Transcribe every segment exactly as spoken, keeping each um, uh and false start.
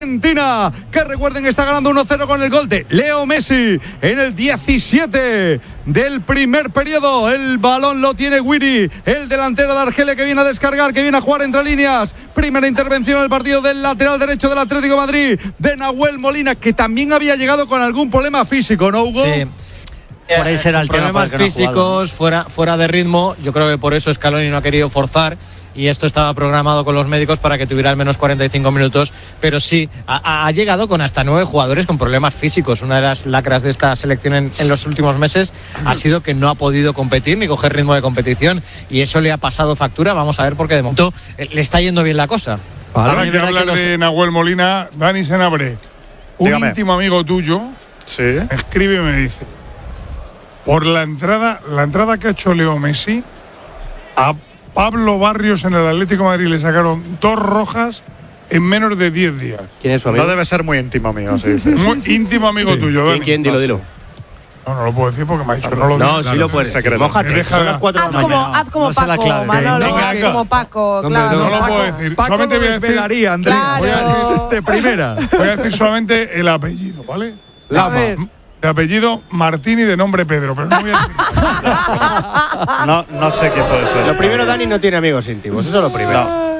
Argentina, que recuerden está ganando uno cero con el gol de Leo Messi en el diecisiete del primer periodo. El balón lo tiene Guiri, el delantero de Argelia, que viene a descargar, que viene a jugar entre líneas. Primera intervención en el partido del lateral derecho del Atlético de Madrid, de Nahuel Molina, que también había llegado con algún problema físico, ¿no, Hugo? Sí. Por ahí será el problemas tema físicos, no jugado, ¿no? fuera, fuera de ritmo. Yo creo que por eso Scaloni no ha querido forzar. Y esto estaba programado con los médicos para que tuviera al menos cuarenta y cinco minutos, pero sí, ha, ha llegado con hasta nueve jugadores con problemas físicos. Una de las lacras de esta selección en, en los últimos meses ha sido que no ha podido competir ni coger ritmo de competición, y eso le ha pasado factura. Vamos a ver, porque de momento le está yendo bien la cosa. Ahora que hablar los... de Nahuel Molina, Dani Senabre, un Dígame. íntimo amigo tuyo, sí. me escribe y me dice: por la entrada, la entrada que ha hecho Leo Messi, a Pablo Barrios en el Atlético de Madrid le sacaron dos rojas en menos de diez días. ¿Quién es su amigo? No debe ser muy íntimo amigo, sí, sí. Muy íntimo amigo sí. tuyo, Dani. ¿Quién? ¿Quién? Dilo, dilo. No, no lo puedo decir porque me ha dicho que no lo digo. No, sí lo puedes decir. Mójate. Deja, haz como, no, haz como no Paco, clave, Manolo, Venga, haz como Paco, no, claro. No, no lo Paco, puedo decir. Paco solamente lo voy a decir, desvelaría, Andrés. Claro. Voy a decir de primera. Voy a decir solamente el apellido, ¿vale? Lama. De apellido Martín y de nombre Pedro, pero no voy a decir. no, no sé quién puede ser. Lo primero, Dani no tiene amigos íntimos, eso es lo primero. No.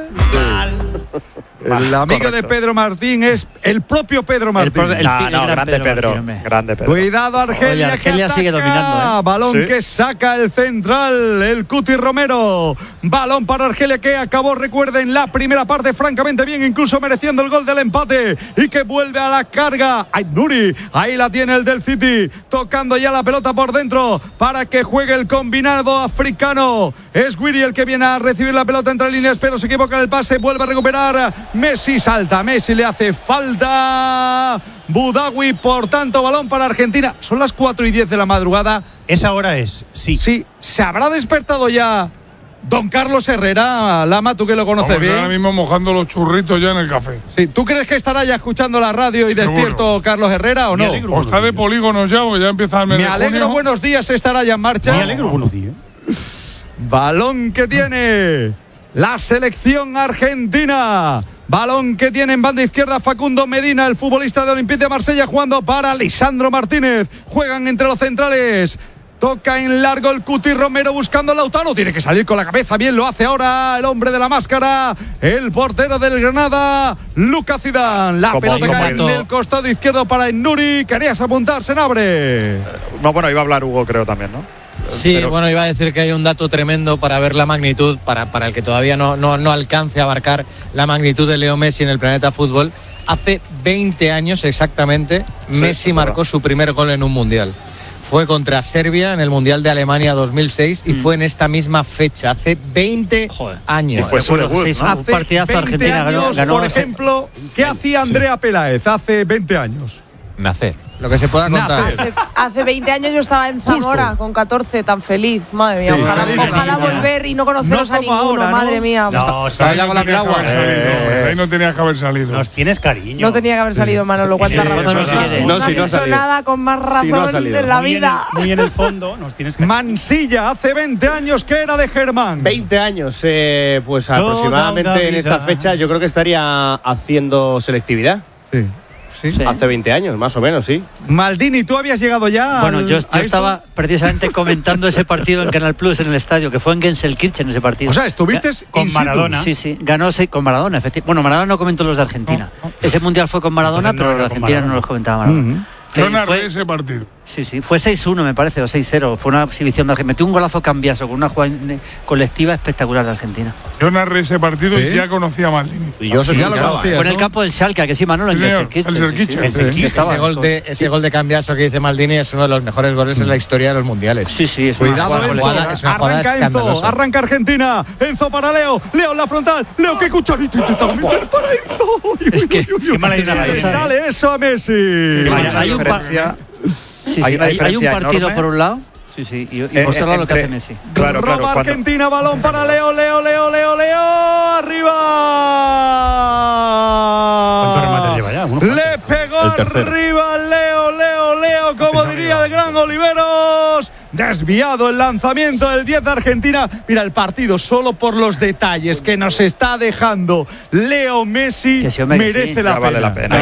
El amigo Correcto. de Pedro Martín es el propio Pedro Martín. El, el, el, no, no, grande Pedro. Pedro grande Pedro. Cuidado, Argelia. Oye, Argelia que sigue dominando, ¿eh? Balón ¿Sí? que saca el central, el Cuti Romero. Balón para Argelia, que acabó, recuerden, la primera parte francamente bien, incluso mereciendo el gol del empate, y que vuelve a la carga. Ay, Nuri, ahí la tiene el del City, tocando ya la pelota por dentro para que juegue el combinado africano. Es Guiri el que viene a recibir la pelota entre líneas, pero se equivoca en el pase, vuelve a recuperar. Messi salta, Messi le hace falta. Budawi, por tanto, balón para Argentina. Son las cuatro y diez de la madrugada. Esa hora es, sí. Sí, ¿se habrá despertado ya don Carlos Herrera? Lama, tú que lo conoces Vamos, bien. Ahora mismo mojando los churritos ya en el café. Sí, ¿tú crees que estará ya escuchando la radio y despierto Seguro. Carlos Herrera o no? Alegro, o está de polígonos ya, porque ya empieza el mes Me de alegro, junio. buenos días, estará ya en marcha. Me alegro, buenos días. Balón que tiene la selección argentina. Balón que tiene en banda izquierda Facundo Medina, el futbolista de Olympique de Marsella, jugando para Lisandro Martínez. Juegan entre los centrales. Toca en largo el Cuti Romero buscando a Lautaro. Tiene que salir con la cabeza. Bien lo hace ahora el hombre de la máscara, el portero del Granada, Lucas Zidane. La como, pelota cae en el costado izquierdo para Nuri. Querías apuntar, Senabre. No, bueno, iba a hablar Hugo, creo también, ¿no? Sí, Pero... bueno, iba a decir que hay un dato tremendo para ver la magnitud, para, para el que todavía no, no, no alcance a abarcar la magnitud de Leo Messi en el planeta fútbol. Hace veinte años exactamente, sí, Messi marcó su primer gol en un mundial. Fue contra Serbia en el Mundial de Alemania dos mil seis y mm. fue en esta misma fecha, hace veinte Joder. años. Y fue su debut, ¿no? Hace un partidazo Argentina años, ganó, por ejemplo, ¿qué hacía Andrea sí. Peláez hace veinte años? Nacer. Lo que se pueda contar. Hace, hace veinte años yo estaba en Zamora Justo. con catorce, tan feliz. Madre mía, sí, ojalá, feliz, ojalá volver y no conoceros no a ninguno, ahora, ¿no? madre mía. No, ahí no, con la eh, ahí no tenías que haber salido. Nos tienes cariño. No tenía que haber salido, Manolo. ¿Cuánta razón? No, no, si no, si no, si no ha hecho nada con más razón si no en la muy vida. En el, muy en el fondo, nos tienes cariño. Mansilla, hace veinte años que era de Germán. veinte años, eh, pues Toda aproximadamente en esta fecha yo creo que estaría haciendo selectividad. Sí. Sí. Sí. Hace veinte años, más o menos, sí. Maldini, ¿tú habías llegado ya? Bueno, al, yo, yo estaba precisamente comentando ese partido en Canal Plus en el estadio, que fue en Gelsenkirchen ese partido. O sea, estuviste con Maradona. Sí, sí, ganó sí, con Maradona, efectivamente. Bueno, Maradona no comentó los de Argentina. No, no. Ese mundial fue con Maradona, pero los de Argentina no los comentaba Maradona. Uh-huh. Yo narré ese partido. Sí, sí, fue seis uno me parece, o seis cero. Fue una exhibición de Argentina. Metió un golazo cambiazo con una jugada colectiva espectacular de Argentina. Yo narré ese partido ¿Sí? y ya conocía a Maldini. Y yo sí, ya lo conocía. Fue en el campo del Schalke, que sí, Manolo, en Gelsenkirchen. Ese gol de ese gol de cambiazo que dice Maldini es uno de los mejores goles en la historia de los mundiales. Sí, sí, es Cuidado, una jugada, es una jugada arranca Enzo, arranca Argentina. Enzo para Leo, Leo en la frontal. Leo, qué cucharito intentaba meter para Enzo. Es que qué mala idea. Sale eso a Messi. Hay una diferencia. Sí, sí, hay, hay, hay un partido enorme. Por un lado. Sí, sí, y, y por otro lado lo que hace Messi. Claro, Roba claro, Argentina, cuando... balón para Leo, Leo, Leo, Leo, Leo, arriba. ¿Cuántos remates lleva ya? Uno, Le pegó arriba Leo, Leo, Leo, como diría el gran Oliveros. desviado el lanzamiento del diez de Argentina. Mira el partido, solo por los detalles que nos está dejando Leo Messi, que sí, hombre, merece sí. la, Ya pena. vale la pena.